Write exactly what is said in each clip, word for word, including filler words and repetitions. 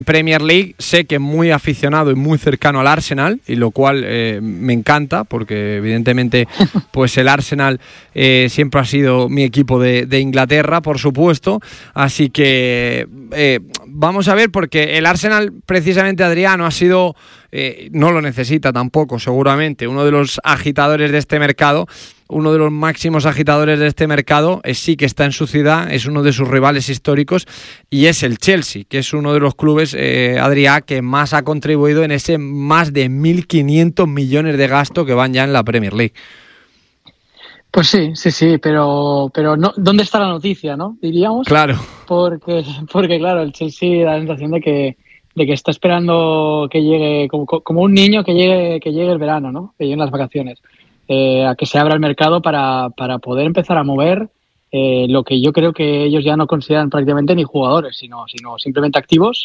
Premier League, sé que es muy aficionado y muy cercano al Arsenal, y lo cual eh, me encanta, porque evidentemente pues el Arsenal eh, siempre ha sido mi equipo de, de Inglaterra, por supuesto, así que eh, vamos a ver, porque el Arsenal precisamente, Adriano, ha sido, eh, no lo necesita tampoco seguramente, uno de los agitadores de este mercado. Uno de los máximos agitadores de este mercado es, sí que está en su ciudad, es uno de sus rivales históricos, y es el Chelsea, que es uno de los clubes, eh, Adrià, que más ha contribuido en ese más de mil quinientos millones de gasto que van ya en la Premier League. Pues sí, sí, sí, pero pero no, ¿dónde está la noticia, no? Diríamos. Claro. Porque, porque claro, el Chelsea da la sensación de que de que está esperando que llegue, como, como un niño que llegue que llegue el verano, ¿no? Que lleguen las vacaciones. Eh, a que se abra el mercado para, para poder empezar a mover eh, lo que yo creo que ellos ya no consideran prácticamente ni jugadores, sino, sino simplemente activos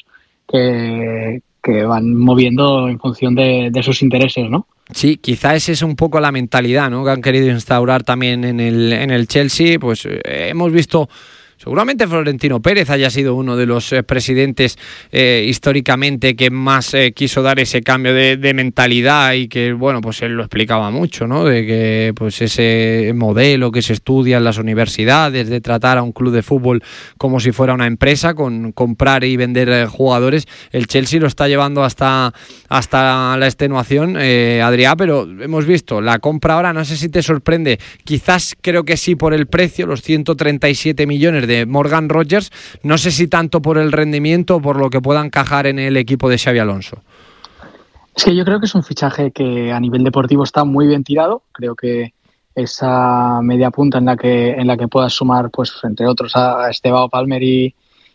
que, que van moviendo en función de, de sus intereses, ¿no? Sí, quizá esa es un poco la mentalidad, ¿no?, que han querido instaurar también en el, en el Chelsea. Pues eh, hemos visto... Seguramente Florentino Pérez haya sido uno de los eh, presidentes eh, históricamente que más eh, quiso dar ese cambio de, de mentalidad, y que, bueno, pues él lo explicaba mucho, ¿no?, de que pues ese modelo que se estudia en las universidades de tratar a un club de fútbol como si fuera una empresa, con comprar y vender eh, jugadores, el Chelsea lo está llevando hasta, hasta la extenuación, eh, Adrià, pero hemos visto la compra ahora, no sé si te sorprende, quizás creo que sí por el precio, los ciento treinta y siete millones de Morgan Rogers, no sé si tanto por el rendimiento o por lo que pueda encajar en el equipo de Xabi Alonso. Es que yo creo que es un fichaje que a nivel deportivo está muy bien tirado. Creo que esa media punta en la que en la que puedas sumar, pues entre otros, a Estevao Palmer y,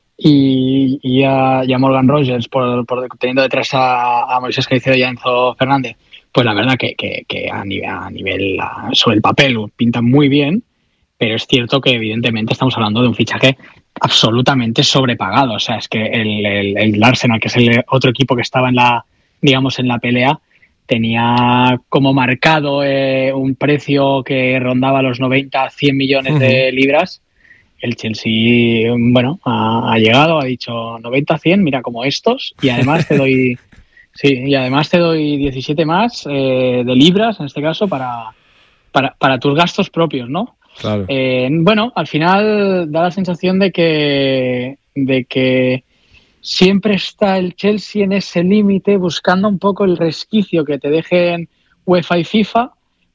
y, y, a, y a Morgan Rogers, por, por teniendo detrás a, a Moisés Caicedo y a Enzo Fernández, pues la verdad que, que, que a nivel, a nivel sobre el papel pintan muy bien. Pero es cierto que evidentemente estamos hablando de un fichaje absolutamente sobrepagado. O sea, es que el, el, el Arsenal, que es el otro equipo que estaba en la, digamos, en la pelea, tenía como marcado eh, un precio que rondaba los noventa a cien millones de libras. El Chelsea, bueno, ha, ha llegado, ha dicho noventa a cien, mira, como estos, y además te doy, sí, y además te doy diecisiete más eh, de libras, en este caso, para, para, para tus gastos propios, ¿no? Claro. Eh, bueno, al final da la sensación de que, de que siempre está el Chelsea en ese límite, buscando un poco el resquicio que te dejen UEFA y FIFA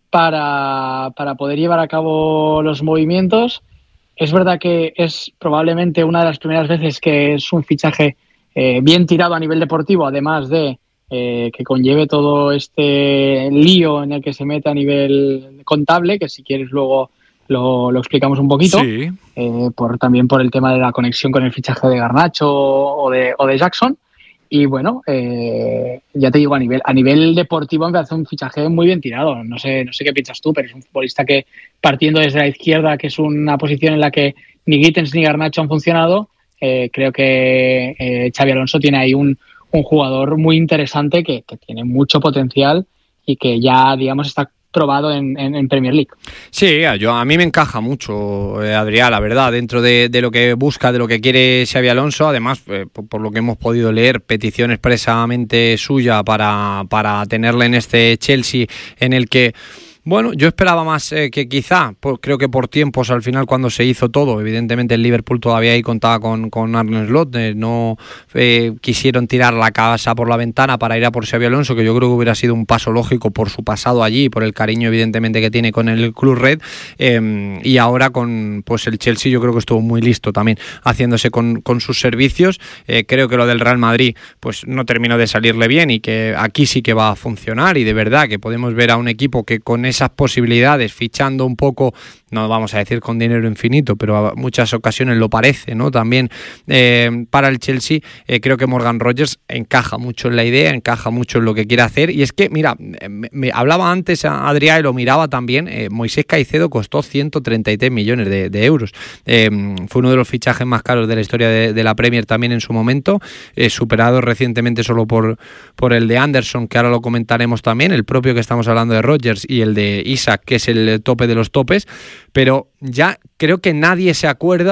para, para poder llevar a cabo los movimientos. Es verdad que es probablemente una de las primeras veces que es un fichaje eh, bien tirado a nivel deportivo, además de eh, que conlleve todo este lío en el que se mete a nivel contable, que si quieres luego Lo, lo explicamos un poquito, sí. eh, por, también por el tema de la conexión con el fichaje de Garnacho o de, o de Jackson. Y bueno, eh, ya te digo, a nivel, a nivel deportivo me hace un fichaje muy bien tirado. No sé, no sé qué piensas tú, pero es un futbolista que, partiendo desde la izquierda, que es una posición en la que ni Gittens ni Garnacho han funcionado, eh, creo que eh, Xabi Alonso tiene ahí un, un jugador muy interesante que, que tiene mucho potencial y que ya, digamos, está probado en, en, en Premier League. Sí, yo, a mí me encaja mucho, eh, Adrià, la verdad, dentro de, de lo que busca, de lo que quiere Xabi Alonso. Además, eh, por, por lo que hemos podido leer, petición expresamente suya para, para tenerle en este Chelsea, en el que, bueno, yo esperaba más eh, que quizá, por, creo que por tiempos al final cuando se hizo todo, evidentemente el Liverpool todavía ahí contaba con, con Arne Slot, eh, no eh, quisieron tirar la casa por la ventana para ir a por Xabi Alonso, que yo creo que hubiera sido un paso lógico por su pasado allí, por el cariño evidentemente que tiene con el Club Red, eh, y ahora con pues el Chelsea yo creo que estuvo muy listo también haciéndose con, con sus servicios. Eh, creo que lo del Real Madrid pues no terminó de salirle bien, y que aquí sí que va a funcionar, y de verdad que podemos ver a un equipo que con esas posibilidades, fichando un poco, no vamos a decir con dinero infinito, pero a muchas ocasiones lo parece, ¿no? También eh, para el Chelsea, eh, creo que Morgan Rogers encaja mucho en la idea, encaja mucho en lo que quiere hacer. Y es que, mira, me, me hablaba antes a Adrià y lo miraba también, eh, Moisés Caicedo costó ciento treinta y tres millones de, de euros. Eh, fue uno de los fichajes más caros de la historia de, de la Premier también en su momento, eh, superado recientemente solo por, por el de Anderson, que ahora lo comentaremos también, el propio que estamos hablando de Rogers, y el de Isak, que es el tope de los topes. Pero ya creo que nadie se acuerda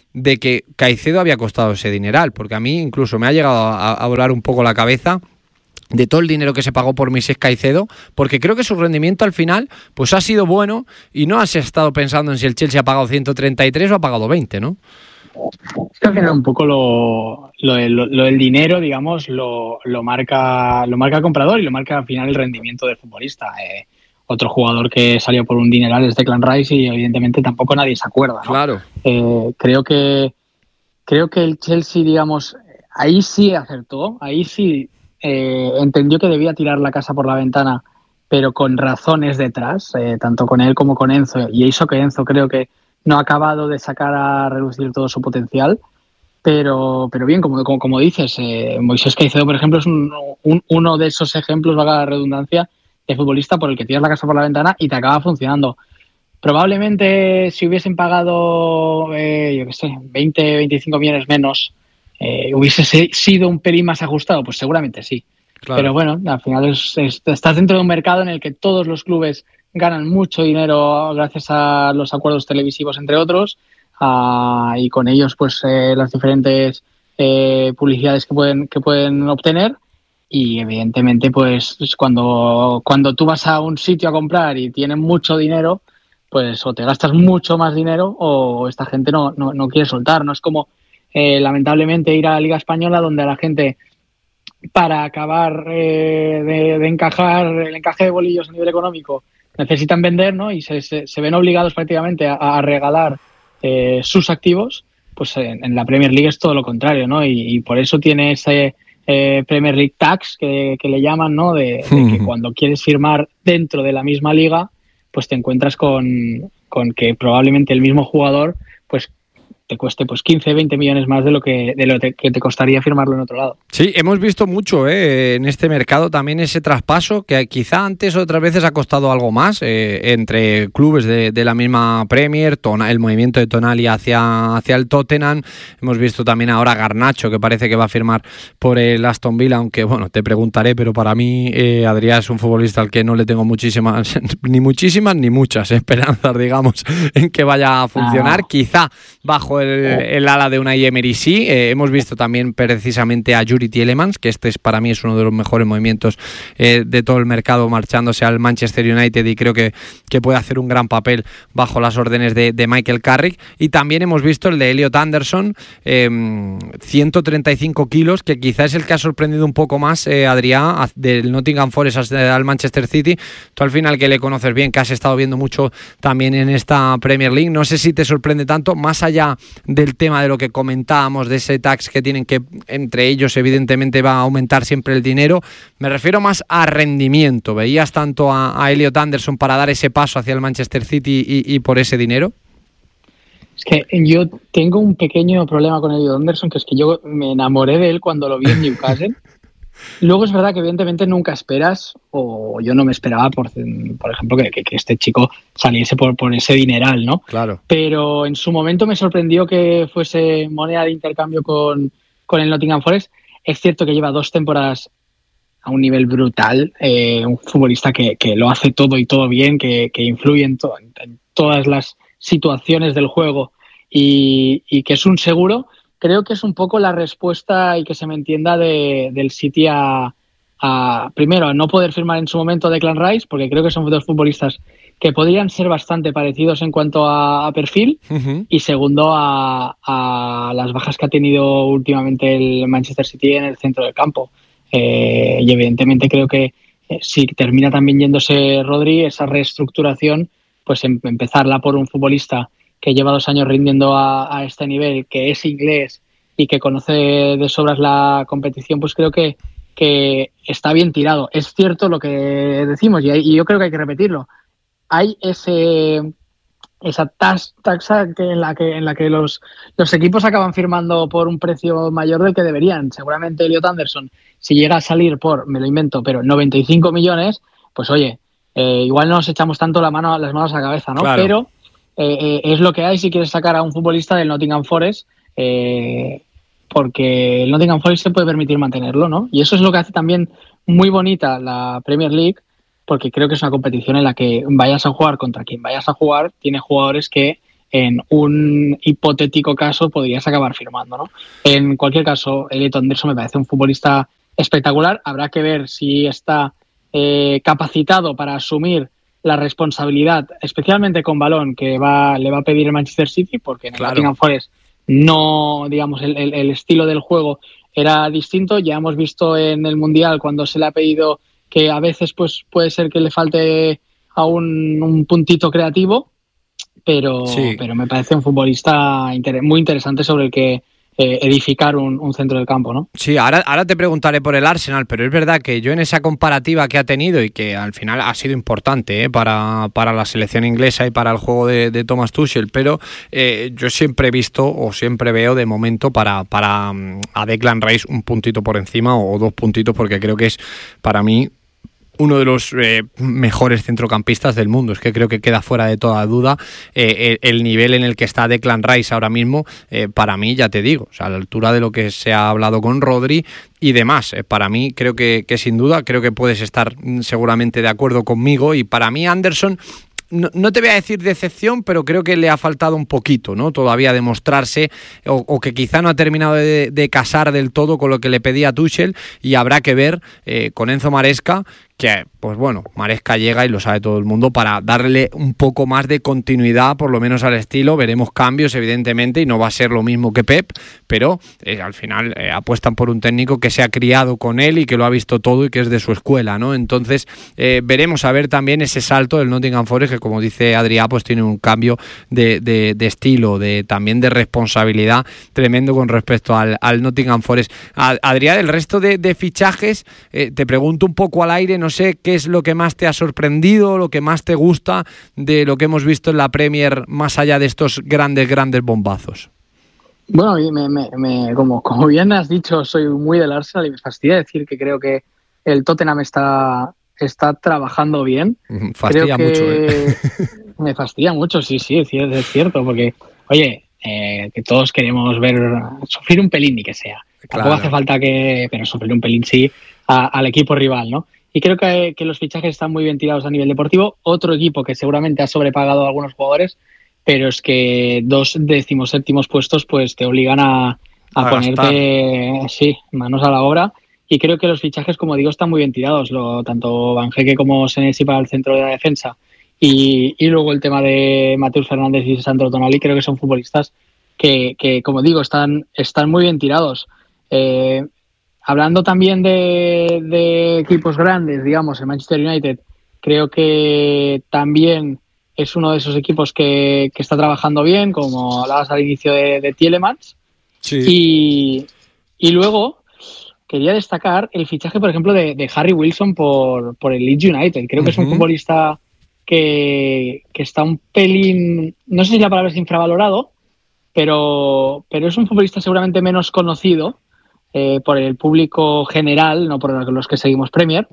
de que Caicedo había costado ese dineral, porque a mí incluso me ha llegado a, a volar un poco la cabeza de todo el dinero que se pagó por Moisés Caicedo, porque creo que su rendimiento al final pues ha sido bueno y no has estado pensando en si el Chelsea ha pagado ciento treinta y tres o ha pagado veinte, ¿no? Es que al final un poco lo, lo, lo, lo del dinero, digamos, lo, lo marca lo marca el comprador y lo marca al final el rendimiento del futbolista. Eh, otro jugador que salió por un dineral es Declan Rice y evidentemente tampoco nadie se acuerda, ¿no? Claro. Eh, creo que creo que el Chelsea, digamos, ahí sí acertó, ahí sí eh, entendió que debía tirar la casa por la ventana, pero con razones detrás, eh, tanto con él como con Enzo, y hizo que Enzo creo que no ha acabado de sacar a relucir todo su potencial, pero, pero bien, como, como, como dices, eh, Moisés Caicedo, por ejemplo, es un, un, uno de esos ejemplos, valga la redundancia, de futbolista por el que tiras la casa por la ventana y te acaba funcionando. Probablemente si hubiesen pagado, eh, yo qué sé, veinte, veinticinco millones menos, eh, hubiese sido un pelín más ajustado, pues seguramente sí. Claro. Pero bueno, al final es, es, estás dentro de un mercado en el que todos los clubes ganan mucho dinero gracias a los acuerdos televisivos, entre otros, uh, y con ellos pues eh, las diferentes eh, publicidades que pueden, que pueden obtener. Y evidentemente pues cuando, cuando tú vas a un sitio a comprar y tienen mucho dinero, pues o te gastas mucho más dinero o esta gente no, no, no quiere soltar. No es como eh, lamentablemente ir a la Liga Española, donde a la gente, para acabar eh, de, de encajar el encaje de bolillos a nivel económico, necesitan vender, ¿no? Y se, se, se ven obligados prácticamente a, a regalar eh, sus activos. Pues en, en la Premier League es todo lo contrario, ¿no? Y, y por eso tiene ese eh, Premier League tax que, que le llaman, ¿no? De, de que cuando quieres firmar dentro de la misma liga, pues te encuentras con, con que probablemente el mismo jugador pues te cueste pues quince, veinte millones más de lo que de lo que te costaría firmarlo en otro lado. Sí, hemos visto mucho eh, en este mercado también ese traspaso que quizá antes o otras veces ha costado algo más eh, entre clubes de, de la misma Premier, Tona, el movimiento de Tonali hacia, hacia el Tottenham. Hemos visto también ahora a Garnacho, que parece que va a firmar por el Aston Villa, aunque bueno, te preguntaré, pero para mí eh, Adrián es un futbolista al que no le tengo muchísimas, ni muchísimas ni muchas esperanzas, digamos, en que vaya a funcionar. Ah. Quizá bajo el, el ala de Unai Emery sí. Eh, hemos visto también precisamente a Yuri Tielemans, que este es para mí es uno de los mejores movimientos eh, de todo el mercado, marchándose al Manchester United, y creo que, que puede hacer un gran papel bajo las órdenes de, de Michael Carrick. Y también hemos visto el de Elliot Anderson, eh, ciento treinta y cinco kilos, que quizá es el que ha sorprendido un poco más, eh, Adrián, del Nottingham Forest al Manchester City. Tú al final, que le conoces bien, que has estado viendo mucho también en esta Premier League, no sé si te sorprende tanto, más allá del tema de lo que comentábamos, de ese tax que tienen, que entre ellos evidentemente va a aumentar siempre el dinero. Me refiero más a rendimiento. ¿Veías tanto a, a Elliot Anderson para dar ese paso hacia el Manchester City y, y por ese dinero? Es que yo tengo un pequeño problema con Elliot Anderson, que es que yo me enamoré de él cuando lo vi en Newcastle. Luego es verdad que evidentemente nunca esperas, o yo no me esperaba, por, por ejemplo, que, que, que este chico saliese por, por ese dineral, ¿no? Claro. Pero en su momento me sorprendió que fuese moneda de intercambio con, con el Nottingham Forest. Es cierto que lleva dos temporadas a un nivel brutal, eh, un futbolista que, que lo hace todo y todo bien, que, que influye en, to, en todas las situaciones del juego y, y que es un seguro. Creo que es un poco la respuesta, y que se me entienda, de, del City a, a, primero, a no poder firmar en su momento a Declan Rice, porque creo que son dos futbolistas que podrían ser bastante parecidos en cuanto a, a perfil, uh-huh. Y segundo, a, a las bajas que ha tenido últimamente el Manchester City en el centro del campo. Eh, y evidentemente creo que eh, si termina también yéndose Rodri, esa reestructuración, pues em, empezarla por un futbolista que lleva dos años rindiendo a, a este nivel, que es inglés y que conoce de sobras la competición, pues creo que, que está bien tirado. Es cierto lo que decimos, y, hay, y yo creo que hay que repetirlo. Hay ese esa tax, taxa que en la que en la que los, los equipos acaban firmando por un precio mayor del que deberían. Seguramente Elliot Anderson, si llega a salir por, me lo invento, pero noventa y cinco millones, pues oye, eh, igual no nos echamos tanto la mano, las manos a la cabeza, ¿no? Claro. Pero Eh, eh, es lo que hay si quieres sacar a un futbolista del Nottingham Forest, eh, porque el Nottingham Forest se puede permitir mantenerlo, ¿no? Y eso es lo que hace también muy bonita la Premier League, porque creo que es una competición en la que vayas a jugar contra quien vayas a jugar, tiene jugadores que en un hipotético caso podrías acabar firmando, ¿no? En cualquier caso, Elliot Anderson me parece un futbolista espectacular. Habrá que ver si está eh, capacitado para asumir la responsabilidad, especialmente con balón, que va le va a pedir el Manchester City, porque en el Claro. Nottingham Forest no, digamos, el, el, el estilo del juego era distinto. Ya hemos visto en el Mundial cuando se le ha pedido que a veces pues puede ser que le falte a un, un puntito creativo, pero, Sí. pero me parece un futbolista inter- muy interesante sobre el que eh, edificar un, un centro del campo, ¿no? Sí, ahora, ahora te preguntaré por el Arsenal, pero es verdad que yo en esa comparativa que ha tenido y que al final ha sido importante ¿eh? para, para la selección inglesa y para el juego de, de Thomas Tuchel, pero eh, yo siempre he visto o siempre veo de momento para, para um, a Declan Rice un puntito por encima o, o dos puntitos, porque creo que es para mí uno de los eh, mejores centrocampistas del mundo. Es que creo que queda fuera de toda duda eh, el, el nivel en el que está Declan Rice ahora mismo, eh, para mí, ya te digo, o sea, a la altura de lo que se ha hablado con Rodri y demás. Eh, para mí, creo que, que sin duda, creo que puedes estar seguramente de acuerdo conmigo, y para mí Anderson, No, no te voy a decir decepción, pero creo que le ha faltado un poquito, ¿no? Todavía demostrarse, o, o que quizá no ha terminado de, de casar del todo con lo que le pedía Tuchel, y habrá que ver eh, con Enzo Maresca, que, pues bueno, Maresca llega y lo sabe todo el mundo, para darle un poco más de continuidad, por lo menos al estilo. Veremos cambios, evidentemente, y no va a ser lo mismo que Pep, pero eh, al final eh, apuestan por un técnico que se ha criado con él y que lo ha visto todo y que es de su escuela, ¿no? Entonces, eh, veremos a ver también ese salto del Nottingham Forest, que como dice Adrià, pues tiene un cambio de, de, de estilo, de también de responsabilidad tremendo con respecto al, al Nottingham Forest. Adrià, el resto de, de fichajes, eh, te pregunto un poco al aire, no sé qué es lo que más te ha sorprendido, lo que más te gusta de lo que hemos visto en la Premier, más allá de estos grandes, grandes bombazos. Bueno, me, me, me, como, como bien has dicho, soy muy del Arsenal y me fastidia decir que creo que el Tottenham está, está trabajando bien. Fastidia creo que mucho, ¿eh? Me fastidia mucho, sí, sí, es cierto, es cierto porque, oye, eh, que todos queremos ver sufrir un pelín, ni que sea. Tampoco Claro. hace falta que, pero sufrir un pelín sí a, al equipo rival, ¿no? Y creo que, que los fichajes están muy bien tirados a nivel deportivo. Otro equipo que seguramente ha sobrepagado a algunos jugadores, pero es que dos decimoséptimos puestos pues te obligan a, a, A ponerte sí, manos a la obra. Y creo que los fichajes, como digo, están muy bien tirados. Lo, tanto Van Heeke como Senesi para el centro de la defensa. Y, y luego el tema de Mateus Fernández y Sandro Tonali, creo que son futbolistas que, que como digo, están, están muy bien tirados. Eh, hablando también de, de equipos grandes, digamos, el Manchester United, creo que también es uno de esos equipos que, que está trabajando bien, como hablabas al inicio de, de Tielemans. Sí. Y, y luego quería destacar el fichaje, por ejemplo, de, de Harry Wilson por, por el Leeds United. Creo que uh-huh. es un futbolista que, que está un pelín, no sé si la palabra es infravalorado, pero, pero es un futbolista seguramente menos conocido eh, por el público general, no por los que seguimos Premier.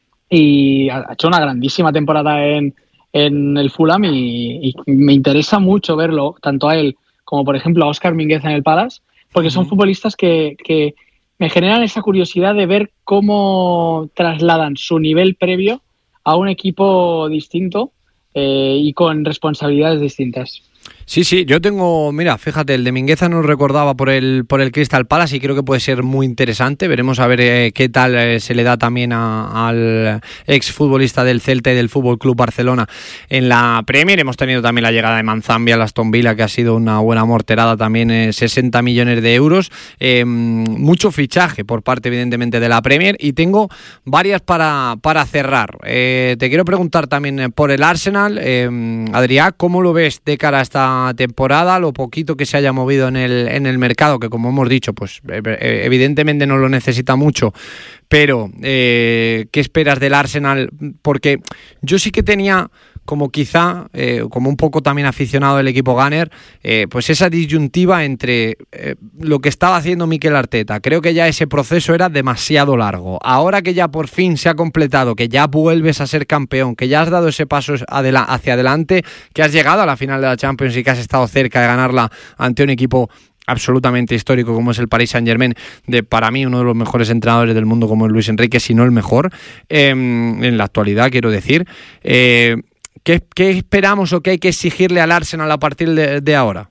Y ha hecho una grandísima temporada en, en el Fulham y, y me interesa mucho verlo, tanto a él como, por ejemplo, a Óscar Mingueza en el Palace, porque son futbolistas que, que me generan esa curiosidad de ver cómo trasladan su nivel previo a un equipo distinto eh, y con responsabilidades distintas. Sí, sí, yo tengo, mira, fíjate, el de Mingueza no lo recordaba por el por el Crystal Palace y creo que puede ser muy interesante. Veremos a ver eh, qué tal eh, se le da también a, al exfutbolista del Celta y del Fútbol Club Barcelona en la Premier. Hemos tenido también la llegada de Manzambia al Aston Villa, que ha sido una buena morterada también, eh, sesenta millones de euros. Eh, mucho fichaje por parte, evidentemente, de la Premier, y tengo varias para, para cerrar. Eh, te quiero preguntar también por el Arsenal. Eh, Adrià, ¿cómo lo ves de cara a esta temporada, lo poquito que se haya movido en el, en el mercado, que como hemos dicho, pues evidentemente no lo necesita mucho, pero eh, ¿qué esperas del Arsenal? Porque yo sí que tenía como quizá, eh, como un poco también aficionado del equipo Gunner, eh, pues esa disyuntiva entre eh, lo que estaba haciendo Mikel Arteta. Creo que ya ese proceso era demasiado largo. Ahora que ya por fin se ha completado, que ya vuelves a ser campeón, que ya has dado ese paso adela- hacia adelante, que has llegado a la final de la Champions y que has estado cerca de ganarla ante un equipo absolutamente histórico como es el Paris Saint-Germain, de para mí uno de los mejores entrenadores del mundo como es Luis Enrique, si no el mejor, eh, en la actualidad quiero decir, eh, ¿qué, ¿qué esperamos o qué hay que exigirle al Arsenal a partir de, de ahora?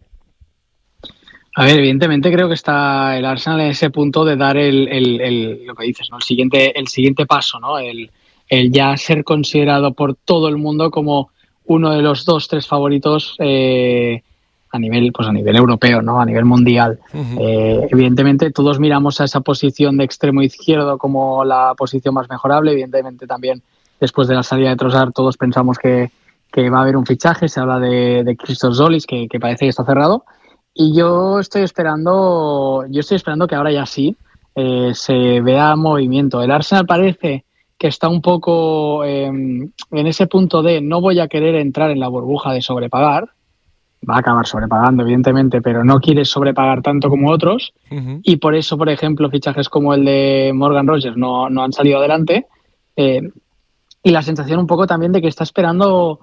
A ver, evidentemente creo que está el Arsenal en ese punto de dar el, el, el lo que dices, ¿no? El siguiente, el siguiente paso, ¿no? El, el ya ser considerado por todo el mundo como uno de los dos, tres favoritos eh, a nivel, pues a nivel europeo, ¿no? A nivel mundial. Uh-huh. Eh, evidentemente todos miramos a esa posición de extremo izquierdo como la posición más mejorable. Evidentemente también después de la salida de Trossard todos pensamos que, que va a haber un fichaje. Se habla de, de Christos Zolis, que, que parece que está cerrado. Y yo estoy esperando, yo estoy esperando que ahora ya sí eh, se vea movimiento. El Arsenal parece que está un poco eh, en ese punto de no voy a querer entrar en la burbuja de sobrepagar. Va a acabar sobrepagando, evidentemente, pero no quiere sobrepagar tanto como otros. Uh-huh. Y por eso, por ejemplo, fichajes como el de Morgan Rogers no, no han salido adelante. Eh, y la sensación un poco también de que está esperando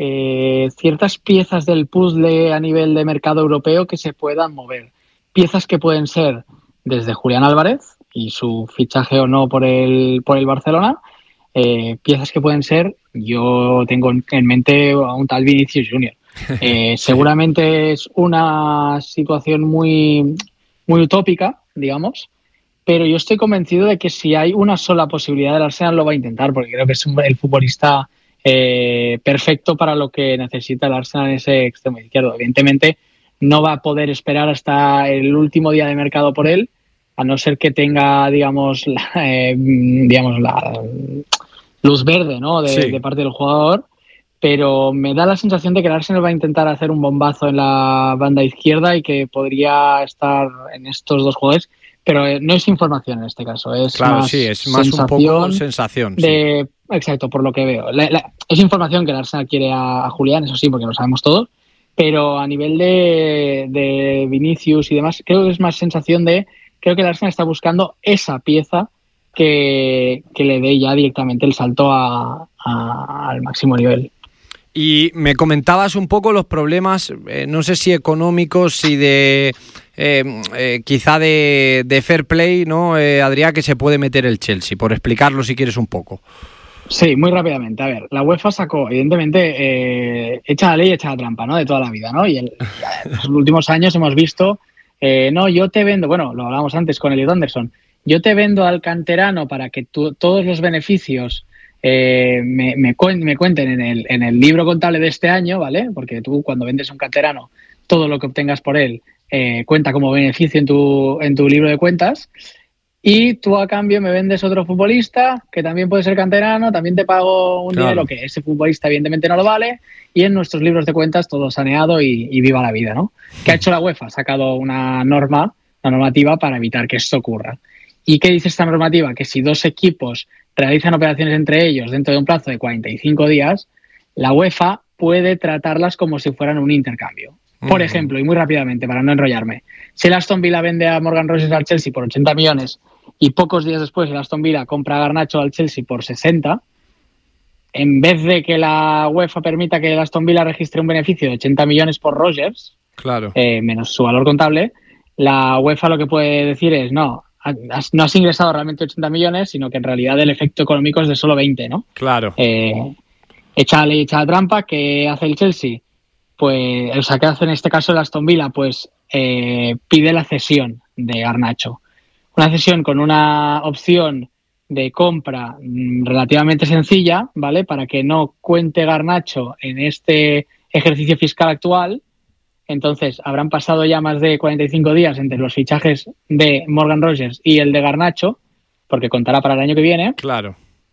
Eh, ciertas piezas del puzzle a nivel de mercado europeo que se puedan mover. Piezas que pueden ser desde Julián Álvarez y su fichaje o no por el, por el Barcelona, eh, piezas que pueden ser, yo tengo en mente a un tal Vinicius Junior Eh, sí. Seguramente es una situación muy, muy utópica, digamos, pero yo estoy convencido de que si hay una sola posibilidad del Arsenal lo va a intentar, porque creo que es un, el futbolista Eh, perfecto para lo que necesita el Arsenal en ese extremo izquierdo. Evidentemente no va a poder esperar hasta el último día de mercado por él, a no ser que tenga, digamos, la, eh, digamos, la luz verde, ¿no? de, sí. de parte del jugador, pero me da la sensación de que el Arsenal va a intentar hacer un bombazo en la banda izquierda y que podría estar en estos dos jugadores, pero no es información en este caso, es claro, más sí, es más un poco sensación. De, sí. Exacto, por lo que veo. La, la, es información que el Arsenal quiere a, a Julián, eso sí, porque lo sabemos todos, pero a nivel de, de Vinicius y demás, creo que es más sensación de, creo que el Arsenal está buscando esa pieza que, que le dé ya directamente el salto a, a, al máximo nivel. Y me comentabas un poco los problemas, eh, no sé si económicos, si de eh, eh, quizá de, de fair play, ¿no, eh, Adrià, que se puede meter el Chelsea? Por explicarlo si quieres un poco. Sí, muy rápidamente. A ver, la UEFA sacó, evidentemente, eh, echa la ley, echa la trampa, ¿no? De toda la vida, ¿no? Y el, en los últimos años hemos visto, eh, no, yo te vendo, bueno, lo hablábamos antes con Elliot Anderson, yo te vendo al canterano para que tú, todos los beneficios eh, me, me, me cuenten en el, en el libro contable de este año, ¿vale? Porque tú cuando vendes a un canterano, todo lo que obtengas por él eh, cuenta como beneficio en tu, en tu libro de cuentas. Y tú a cambio me vendes otro futbolista que también puede ser canterano, también te pago un claro. dinero que ese futbolista evidentemente no lo vale y en nuestros libros de cuentas todo saneado y, y viva la vida, ¿no? ¿Qué ha hecho la UEFA? Ha sacado una norma, una normativa para evitar que esto ocurra. ¿Y qué dice esta normativa? Que si dos equipos realizan operaciones entre ellos dentro de un plazo de cuarenta y cinco días, la UEFA puede tratarlas como si fueran un intercambio. Por ejemplo, y muy rápidamente, para no enrollarme, si el Aston Villa vende a Morgan Rogers al Chelsea por ochenta millones y pocos días después el Aston Villa compra a Garnacho al Chelsea por sesenta, en vez de que la UEFA permita que el Aston Villa registre un beneficio de ochenta millones por Rogers, claro. eh, menos su valor contable, la UEFA lo que puede decir es, no, has, no has ingresado realmente ochenta millones, sino que en realidad el efecto económico es de solo veinte, ¿no? Claro. Eh, echa la ley, echa la trampa. ¿Qué hace el Chelsea? Pues, o sea, ¿qué hace en este caso el Aston Villa? Pues eh, pide la cesión de Garnacho. Una cesión con una opción de compra mmm, relativamente sencilla, ¿vale? Para que no cuente Garnacho en este ejercicio fiscal actual. Entonces, habrán pasado ya más de cuarenta y cinco días entre los fichajes de Morgan Rogers y el de Garnacho, porque contará para el año que viene. Claro.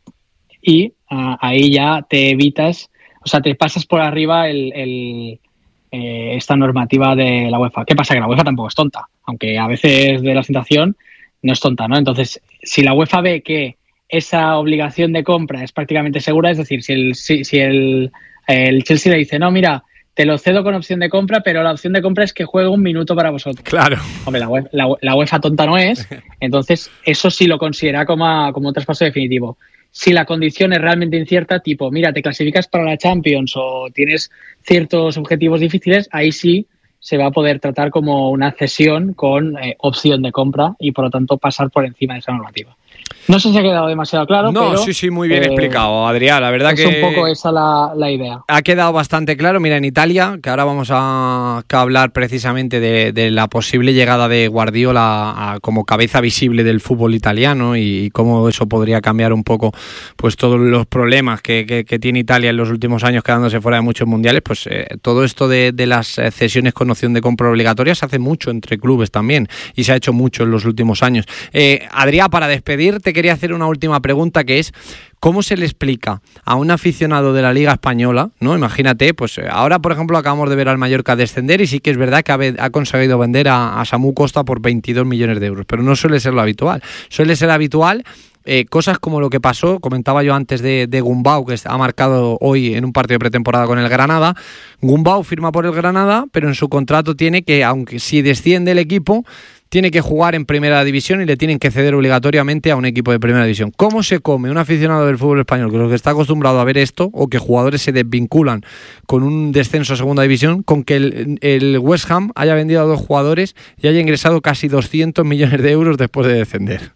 Y uh, ahí ya te evitas... O sea, te pasas por arriba el, el, eh, esta normativa de la UEFA. ¿Qué pasa? Que la UEFA tampoco es tonta, aunque a veces de la sensación no es tonta, ¿no? Entonces, si la UEFA ve que esa obligación de compra es prácticamente segura, es decir, si el, si, si el, el Chelsea le dice, no, mira, te lo cedo con opción de compra, pero la opción de compra es que juegue un minuto para vosotros. Claro. Hombre, la UEFA, la, la UEFA tonta no es, entonces eso sí lo considera como, como un traspaso definitivo. Si la condición es realmente incierta, tipo, mira, te clasificas para la Champions o tienes ciertos objetivos difíciles, ahí sí se va a poder tratar como una cesión con eh, opción de compra y, por lo tanto, pasar por encima de esa normativa. No sé si ha quedado demasiado claro, no, pero... sí, sí, muy bien eh, explicado, Adrián. La verdad es que... Es un poco esa la, la idea. Ha quedado bastante claro. Mira, en Italia, que ahora vamos a, a hablar precisamente de, de la posible llegada de Guardiola a, como cabeza visible del fútbol italiano y, y cómo eso podría cambiar un poco pues todos los problemas que, que, que tiene Italia en los últimos años quedándose fuera de muchos mundiales. Pues eh, todo esto de, de las cesiones con opción de compra obligatoria se hace mucho entre clubes también y se ha hecho mucho en los últimos años. Eh, Adrián, para despedirte, quería hacer una última pregunta, que es ¿cómo se le explica a un aficionado de la Liga Española, ¿no? Imagínate, pues ahora por ejemplo acabamos de ver al Mallorca descender y sí que es verdad que ha, ha conseguido vender a, a Samu Costa por veintidós millones de euros, pero no suele ser lo habitual. Suele ser habitual eh, cosas como lo que pasó, comentaba yo antes de, de Gumbau, que ha marcado hoy en un partido de pretemporada con el Granada. Gumbau firma por el Granada, pero en su contrato tiene que, aunque si desciende el equipo, tiene que jugar en primera división y le tienen que ceder obligatoriamente a un equipo de primera división. ¿Cómo se come un aficionado del fútbol español que lo que está acostumbrado a ver esto, o que jugadores se desvinculan con un descenso a segunda división, con que el, el West Ham haya vendido a dos jugadores y haya ingresado casi doscientos millones de euros después de descender?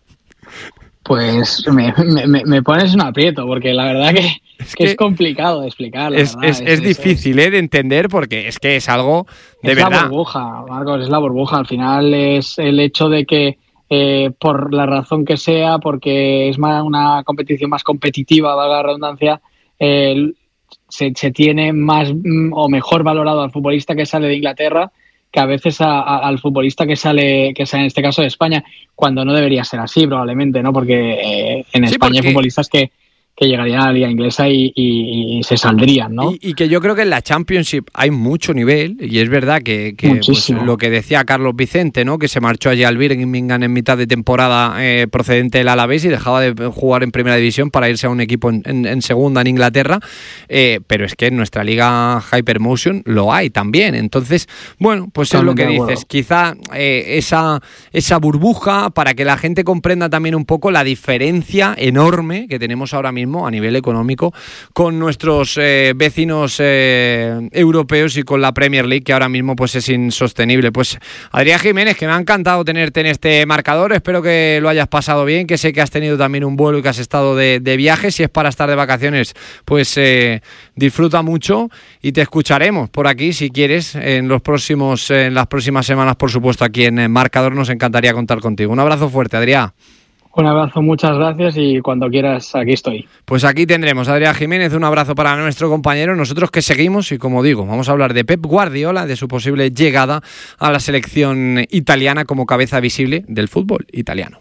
Pues me, me, me pones un aprieto, porque la verdad que es, que es complicado de explicar. La es, verdad. es, es, es difícil ¿eh? de entender, porque es que es algo de es verdad. Es la burbuja, Marcos, es la burbuja. Al final es el hecho de que, eh, por la razón que sea, porque es más una competición más competitiva, valga la redundancia, eh, se, se tiene más o mejor valorado al futbolista que sale de Inglaterra que a veces a, a, al futbolista que sale, que sale en este caso de España, cuando no debería ser así probablemente, ¿no? Porque eh, en sí, España porque... hay futbolistas que, que llegarían a la liga inglesa y, y, y se saldrían, ¿no? Y, y que yo creo que en la Championship hay mucho nivel, y es verdad que, que pues, lo que decía Carlos Vicente, ¿no? Que se marchó allí al Birmingham en mitad de temporada eh, procedente del Alavés y dejaba de jugar en primera división para irse a un equipo en, en, en segunda en Inglaterra, eh, pero es que en nuestra liga Hypermotion lo hay también. Entonces, bueno, pues es lo que dices, quizá eh, esa, esa burbuja para que la gente comprenda también un poco la diferencia enorme que tenemos ahora mismo a nivel económico con nuestros eh, vecinos eh, europeos y con la Premier League, que ahora mismo pues es insostenible. Pues Adrián Jiménez, que me ha encantado tenerte en este marcador, espero que lo hayas pasado bien, que sé que has tenido también un vuelo y que has estado de, de viaje. Si es para estar de vacaciones, pues eh, disfruta mucho y te escucharemos por aquí si quieres en los próximos en las próximas semanas, por supuesto, aquí en Marcador. Nos encantaría contar contigo. Un abrazo fuerte, Adrián. Un abrazo, muchas gracias, y cuando quieras aquí estoy. Pues aquí tendremos a Adrián Jiménez, un abrazo para nuestro compañero. Nosotros que seguimos y, como digo, vamos a hablar de Pep Guardiola, de su posible llegada a la selección italiana como cabeza visible del fútbol italiano.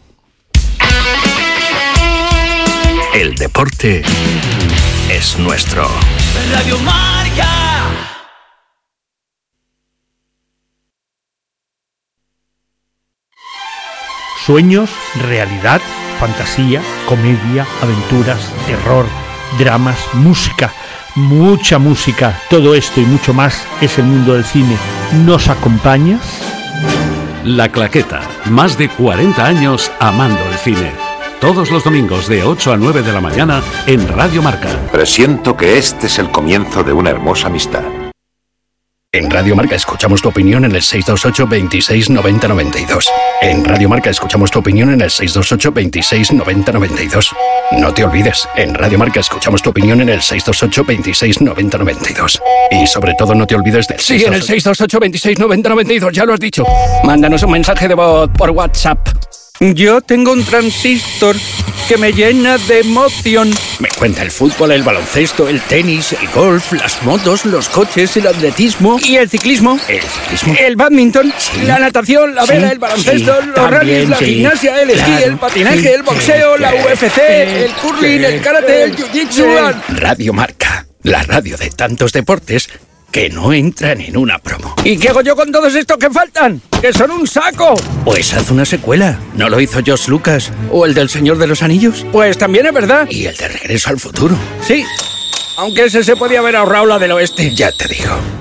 El deporte es nuestro. Radio Marca. Sueños, realidad, fantasía, comedia, aventuras, terror, dramas, música, mucha música. Todo esto y mucho más es el mundo del cine. ¿Nos acompañas? La Claqueta, más de cuarenta años amando el cine. Todos los domingos de ocho a nueve de la mañana en Radio Marca. Presiento que este es el comienzo de una hermosa amistad. En Radio Marca escuchamos tu opinión en el seis dos ocho, veintiséis, noventa, noventa y dos. En Radio Marca escuchamos tu opinión en el seis dos ocho, veintiséis, noventa, noventa y dos. No te olvides, en Radio Marca escuchamos tu opinión en el seis dos ocho, veintiséis, noventa, noventa y dos. Y sobre todo no te olvides del Sí, en el seis dos ocho, veintiséis, noventa, noventa y dos, ya lo has dicho. Mándanos un mensaje de voz por WhatsApp. Yo tengo un transistor que me llena de emoción. Me cuenta el fútbol, el baloncesto, el tenis, el golf, las motos, los coches, el atletismo. ¿Y el ciclismo? El ciclismo. El badminton, sí, la natación, la vela, sí, el baloncesto, sí, los rallies, la sí, gimnasia, el claro, esquí, el patinaje, sí, el boxeo, sí, la U F C, el curling, el karate, el jiu-jitsu. Radio Marca, la radio de tantos deportes que no entran en una promo. ¿Y qué hago yo con todos estos que faltan? ¡Que son un saco! Pues haz una secuela. ¿No lo hizo George Lucas? ¿O el del Señor de los Anillos? Pues también es verdad. ¿Y el de Regreso al Futuro? Sí, aunque ese se podía haber ahorrado la del oeste. Ya te digo.